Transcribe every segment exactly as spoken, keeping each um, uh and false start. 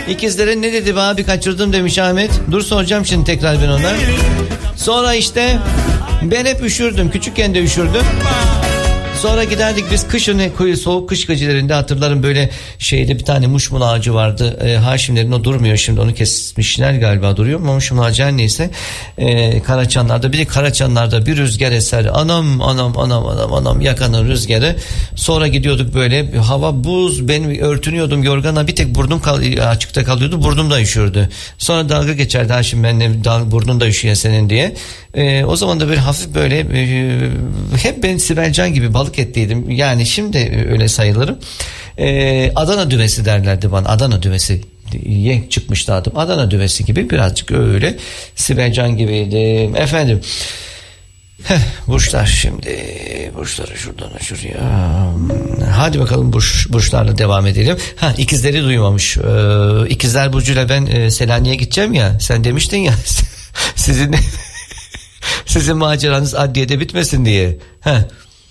İkizlerin ne dedi be abi, kaçırdım demiş Ahmet. Dur soracağım şimdi tekrar ben ona. Sonra işte ben hep üşürdüm. Küçükken de üşürdüm. Sonra giderdik biz kışın, soğuk kış gecelerinde, hatırlarım böyle şeyde bir tane muşmul ağacı vardı. E, Haşimlerin o durmuyor şimdi, onu kesmişler galiba, duruyor mu muşmul ağacı, her neyse. E, Karaçanlar'da, bir de Karaçanlar'da bir rüzgar eser. Anam anam anam anam anam yakanın rüzgarı. Sonra gidiyorduk böyle, hava buz, ben örtünüyordum yorgana, bir tek burnum kal- açıkta kalıyordu, burnum da üşürdü. Sonra dalga geçerdi Haşim benimle, burnun da üşüyor senin diye. E, o zaman da böyle hafif böyle e, hep ben Sibelcan gibi balık etliydim. Yani şimdi öyle sayılırım. E, Adana düvesi derlerdi bana. Adana düvesi ye çıkmıştı adım. Adana düvesi gibi birazcık öyle Sibelcan gibiydim. Efendim. Heh, burçlar şimdi. Burçları şuradan şuraya. Hadi bakalım burç, burçlarla devam edelim. Ha, ikizleri duymamış. Ee, İkizler burcuyla ben e, Selanik'e gideceğim ya. Sen demiştin ya. Sizin sizin maceranız adliyede bitmesin diye. Heh.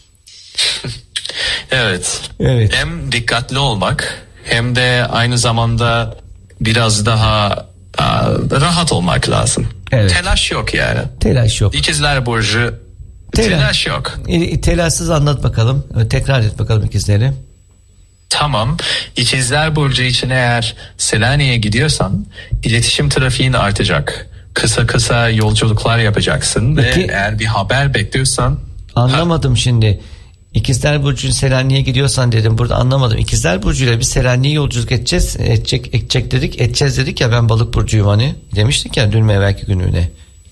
Evet. Evet. Hem dikkatli olmak hem de aynı zamanda biraz daha a, rahat olmak lazım. Evet. Telaş yok yani. Telaş yok. İkizler burcu Telaş, telaş yok. E, telaşsız anlat bakalım. Tekrar et bakalım ikizleri. Tamam. İkizler burcu için eğer Selanik'e gidiyorsan iletişim trafiğin artacak. Kısa kısa yolculuklar yapacaksın. Peki, ve eğer bir haber bekliyorsan... Anlamadım ha. Şimdi. İkizler Burcu'nun Selanik'e gidiyorsan dedim, burada anlamadım. İkizler Burcu'yla bir Selanik'e yolculuk edeceğiz. Edecek, edecek dedik. Edeceğiz dedik ya, ben balık burcuyum hani. Demiştik ya dün mü evvelki gününe.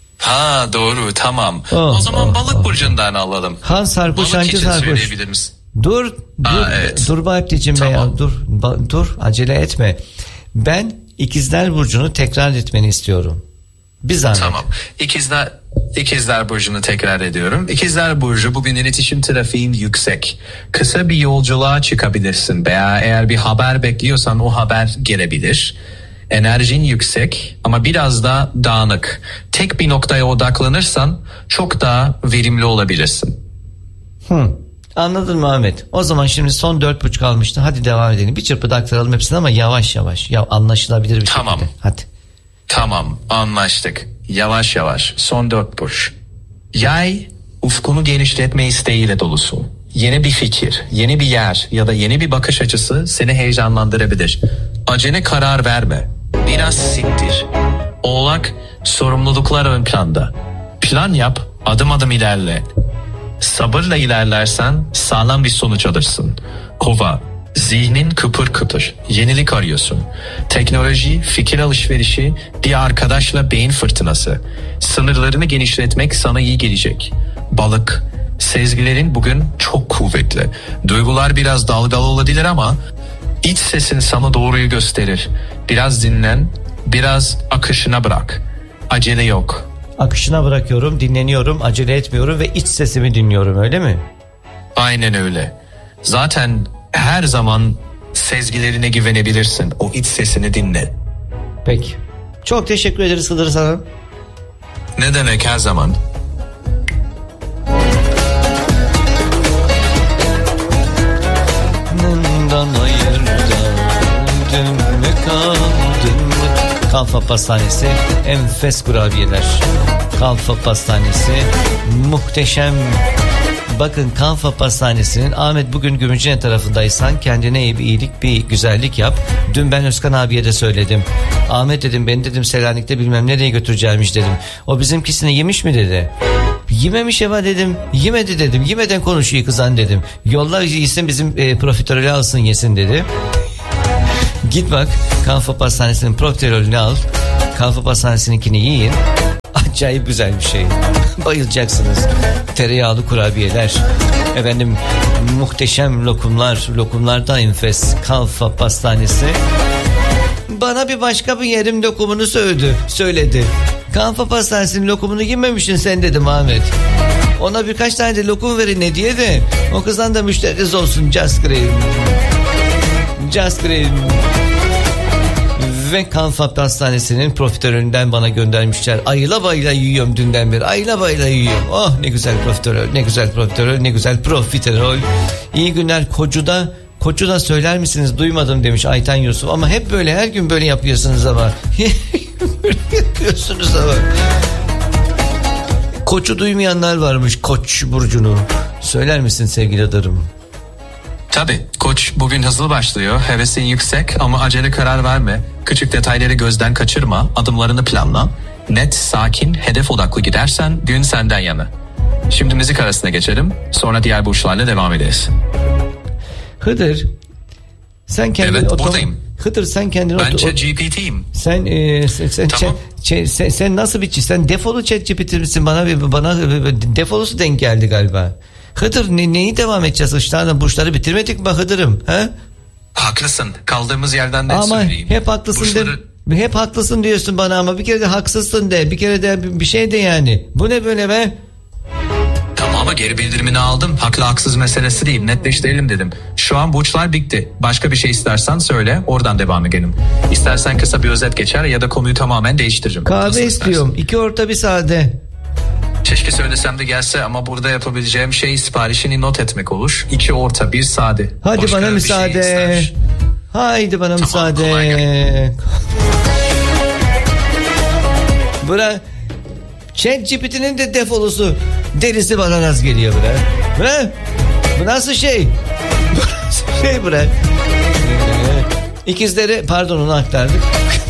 Ha doğru, tamam. Oh, o zaman oh, balık oh. burcundan alalım. Han sarhoş, hancı sarhoş. Dur, dur, Aa, evet. dur Bahattin'cim tamam. Be ya, dur, ba, dur, acele etme. Ben İkizler Burcu'nu tekrar etmeni istiyorum. Bir zahmet. Tamam. İkizler İkizler Burcu'nu tekrar ediyorum. İkizler Burcu, bugün iletişim trafiğin yüksek. Kısa bir yolculuğa çıkabilirsin veya eğer bir haber bekliyorsan o haber gelebilir. Enerjin yüksek ama biraz da dağınık. Tek bir noktaya odaklanırsan çok daha verimli olabilirsin. Hı. Anladın mı Ahmet? O zaman şimdi son dört buçuk kalmıştı. Hadi devam edelim. Bir çırpıda aktaralım hepsini ama yavaş yavaş. Ya anlaşılabilir bir tamam. şekilde. Hadi. Tamam, anlaştık. Yavaş yavaş. Son dört burç. Yay, ufkunu genişletme isteğiyle dolusun. Yeni bir fikir, yeni bir yer ya da yeni bir bakış açısı seni heyecanlandırabilir. Acele karar verme. Biraz siktir. Oğlak, sorumluluklar ön planda. Plan yap, adım adım ilerle. Sabırla ilerlersen sağlam bir sonuç alırsın. Kova, zihnin kıpır kıpır. Yenilik arıyorsun. Teknoloji, fikir alışverişi, bir arkadaşla beyin fırtınası. Sınırlarını genişletmek sana iyi gelecek. Balık, sezgilerin bugün çok kuvvetli. Duygular biraz dalgalı olabilir ama iç sesin sana doğruyu gösterir. Biraz dinlen, biraz akışına bırak. Acele yok. Akışına bırakıyorum, dinleniyorum, acele etmiyorum ve iç sesimi dinliyorum, öyle mi? Aynen öyle. Zaten her zaman sezgilerine güvenebilirsin. O iç sesini dinle. Peki. Çok teşekkür ederiz Hıdır sana. Ne demek, her zaman. Kalfa Pastanesi enfes kurabiyeler. Kalfa Pastanesi muhteşem. Bakın, Kalfa Pastanesi'nin, Ahmet bugün Gümüşhane tarafındaysan kendine iyi bir iyilik, bir güzellik yap. Dün ben Özkan abiye de söyledim. Ahmet dedim, beni dedim Selanik'te bilmem nereye götüreceğimiş dedim. O bizimkisini yemiş mi dedi. Yememiş Eva dedim. Yemedi dedim. Yemeden konuşuyor kızan dedim. Yolla yesin, bizim e, profiterolü alsın yesin dedi. Git bak, Kalfa Pastanesi'nin profiterolünü al. Kalfa Pastanesi'ninkini yiyin. Acayip güzel bir şey. Bayılacaksınız. Tereyağlı kurabiyeler. Efendim muhteşem lokumlar. Lokumlardan enfes. Kalfa Pastanesi. Bana bir başka bir yerim lokumunu söyledi. Söyledi. Kalfa Pastanesi'nin lokumunu yememişsin sen dedim Ahmet. Ona birkaç tane de lokum verin ne diye de o kızdan da müşteriniz olsun. Just Green. Just Green. Ve Kalfa Pastanesi'nin profiterolünden bana göndermişler. Ayıla bayıla yiyorum dünden beri. Ayıla bayıla yiyorum. Oh ne güzel profiterol, ne güzel profiterol, ne güzel profiterol. İyi günler Kocu'da. Koçu da söyler misiniz? Duymadım demiş Ayten Yusuf. Ama hep böyle, her gün böyle yapıyorsunuz ama. Böyle yapıyorsunuz ama. Koçu duymayanlar varmış, Koç burcunu. Söyler misin sevgili adarım? Tabii, Koç bugün hızlı başlıyor, hevesin yüksek ama acele karar verme. Küçük detayları gözden kaçırma, adımlarını planla. Net, sakin, hedef odaklı gidersen gün senden yana. Şimdi müzik arasına geçelim, sonra diğer burçlarla devam ederiz. Hıdır, sen kendin Evet, otom- buradayım. Hıdır, sen kendin Ben oto- ChatGPT'yim. Sen e, sen sen, Tamam. sen, sen sen nasıl bir sen defolu ChatGPT misin? Bana bir bana defolusu denk geldi galiba. Hıdır, ne, neyi devam edeceğiz? Işlarla burçları bitirmedik mi Hıdır'ım? He? Haklısın, kaldığımız yerden de Ama söyleyeyim. hep haklısın Burçları... de, hep haklısın diyorsun bana ama bir kere de haksızsın de, bir kere de bir şey de yani. Bu ne böyle be? Tamam ama geri bildirimini aldım. Haklı haksız meselesi değil. Netleştirelim dedim. Şu an burçlar bitti. Başka bir şey istersen söyle. Oradan devam edelim. İstersen kısa bir özet geçer ya da konuyu tamamen değiştiririm. Kahve Nasıl istiyorum. istersen. İki orta bir sade. Keşke söylesem de gelse ama burada yapabileceğim şey siparişini not etmek olur. İki orta bir sade. Hadi Başka bana bir müsaade. şey ister. Haydi bana Tamam, kolay müsaade. gelsin. Bırak. ChatGPT'nin de defolusu derisi bana nasıl geliyor bırak. Bırak. Bu nasıl şey? Bu nasıl şey bırak. İkizleri, pardon, onu aktardık.